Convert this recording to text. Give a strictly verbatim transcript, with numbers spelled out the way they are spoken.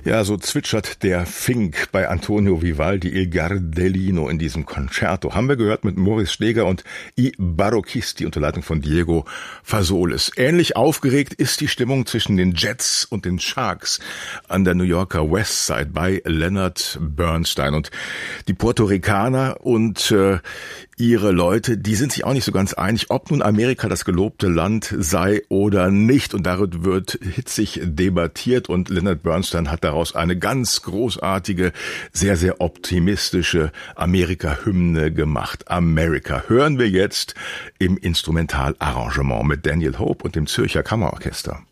Ja, so zwitschert der Fink bei Antonio Vivaldi Il Gardellino in diesem Concerto. Haben wir gehört mit Moritz Steger und I Barocchisti unter Leitung von Diego Fasoles. Ähnlich aufgeregt ist die Stimmung zwischen den Jets und den Sharks an der New Yorker Westside bei Leonard Bernstein. Und die Puerto Ricaner und äh, ihre Leute, die sind sich auch nicht so ganz einig, ob nun Amerika das gelobte Land sei oder nicht. Und darüber wird hitzig debattiert und Leonard Bernstein hat daraus eine ganz großartige, sehr, sehr optimistische Amerika-Hymne gemacht. America hören wir jetzt im Instrumentalarrangement mit Daniel Hope und dem Zürcher Kammerorchester.